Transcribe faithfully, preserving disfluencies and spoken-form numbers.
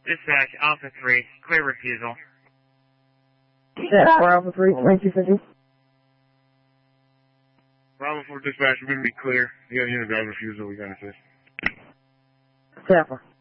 Dispatch, Alpha three, clear refusal. Yeah, for Alpha three, nineteen fifty. Bravo four dispatch, we're going to be clear. You got a unit drive refusal, we got to assist. Tapper.